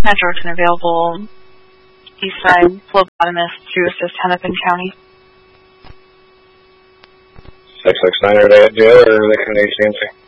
Jordan available east side phlebotomist to assist Hennepin County. 669, are they at jail or are they coming to HCMC?